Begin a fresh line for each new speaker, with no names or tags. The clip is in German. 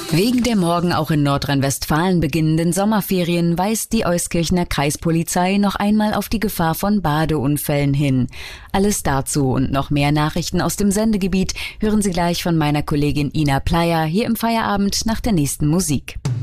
Wegen der morgen auch in Nordrhein-Westfalen beginnenden Sommerferien weist die Euskirchener Kreispolizei noch einmal auf die Gefahr von Badeunfällen hin. Alles dazu und noch mehr Nachrichten aus dem Sendegebiet hören Sie gleich von meiner Kollegin Ina Pleyer hier im Feierabend nach der nächsten Musik.